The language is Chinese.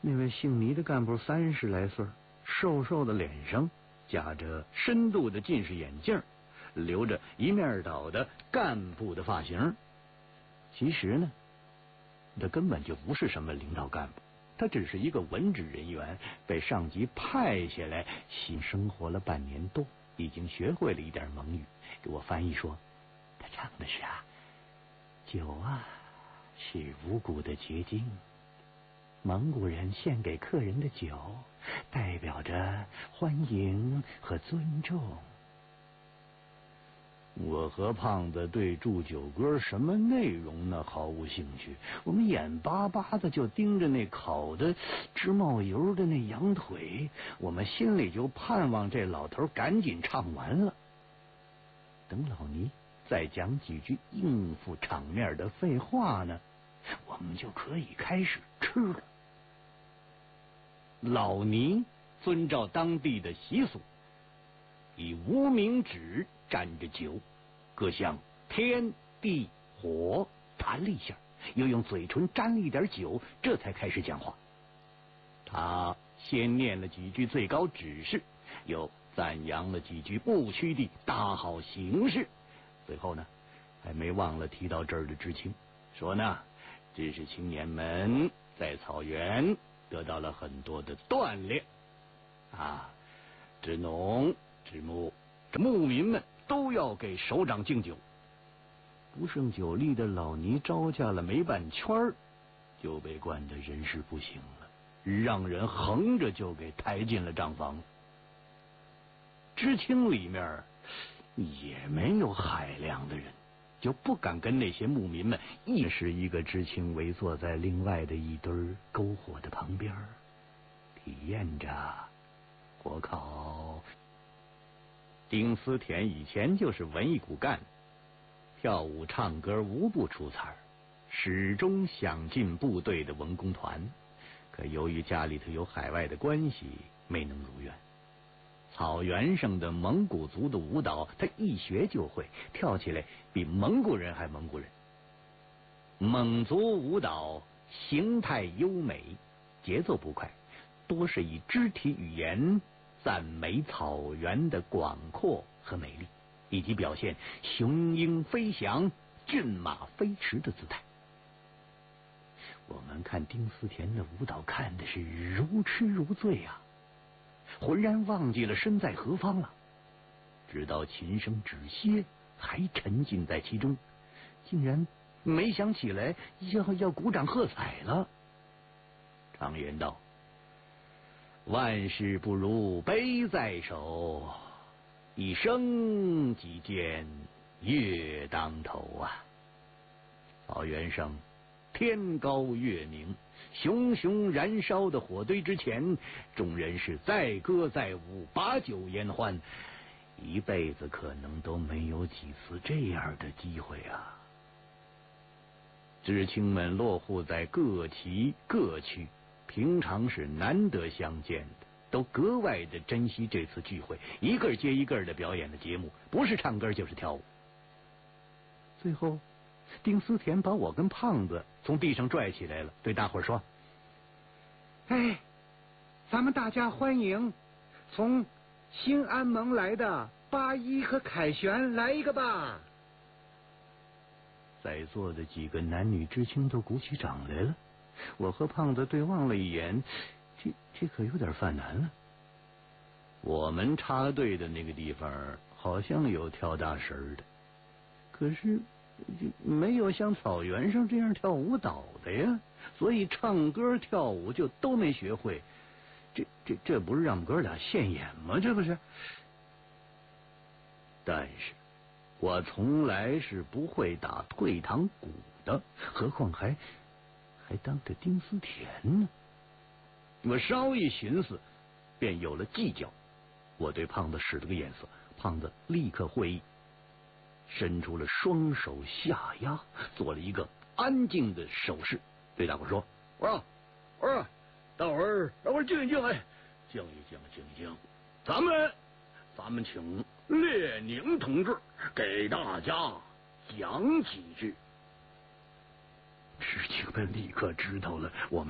那位姓倪的干部30来岁，瘦瘦的脸上夹着深度的近视眼镜，留着一面倒的干部的发型。其实呢，他根本就不是什么领导干部，他只是一个文职人员，被上级派下来，新生活了半年多，已经学会了一点蒙语。给我翻译说，他唱的是酒啊，是无辜的结晶。蒙古人献给客人的酒，代表着欢迎和尊重。我和胖子对祝酒歌什么内容呢毫无兴趣，我们眼巴巴的就盯着那烤的直冒油的那羊腿，我们心里就盼望这老头赶紧唱完了，等老倪再讲几句应付场面的废话呢，我们就可以开始吃了。老倪遵照当地的习俗，以无名指蘸着酒，各向天地火弹了一下，又用嘴唇沾了一点酒，这才开始讲话。他先念了几句最高指示，又赞扬了几句不屈地大好形势，最后呢还没忘了提到这儿的知青，说呢知识青年们在草原得到了很多的锻炼知农知牧，这牧民们都要给首长敬酒。不胜酒力的老倪招架了没半圈，就被灌得人事不省了，让人横着就给抬进了账房。知青里面也没有海量的人，就不敢跟那些牧民们一时一个知青围坐在另外的一堆篝火的旁边，体验着火烤。丁思甜以前就是文艺骨干，跳舞唱歌无不出彩，始终想进部队的文工团，可由于家里头有海外的关系，没能如愿。草原上的蒙古族的舞蹈，他一学就会，跳起来比蒙古人还蒙古人。蒙族舞蹈形态优美，节奏不快，多是以肢体语言赞美草原的广阔和美丽，以及表现雄鹰飞翔、骏马飞驰的姿态。我们看丁思甜的舞蹈看的是如痴如醉浑然忘记了身在何方了，直到琴声止歇，还沉浸在其中，竟然没想起来要鼓掌喝彩了。常言道，万事不如杯在手，一生即见月当头草原上天高月明，熊熊燃烧的火堆之前，众人是载歌载舞，把酒言欢，一辈子可能都没有几次这样的机会知青们落户在各旗各区，平常是难得相见的，都格外的珍惜这次聚会，一个接一个的表演的节目，不是唱歌就是跳舞。最后丁思甜把我跟胖子从地上拽起来了，对大伙儿说，咱们大家欢迎从兴安盟来的八一和凯旋，来一个吧。在座的几个男女知青都鼓起掌来了，我和胖子对望了一眼，这可有点犯难了。我们插队的那个地方好像有跳大神的，可是没有像草原上这样跳舞蹈的呀，所以唱歌跳舞就都没学会。这不是让我们哥俩现眼吗？这不是。但是我从来是不会打退堂鼓的，何况还当着丁思甜呢。我稍一寻思，便有了计较。我对胖子使了个眼色，胖子立刻会意，伸出了双手下压，做了一个安静的手势，对大伙说：“我说，大伙儿静一静，静一静，咱们请列宁同志给大家讲几句。”知青们立刻知道了我们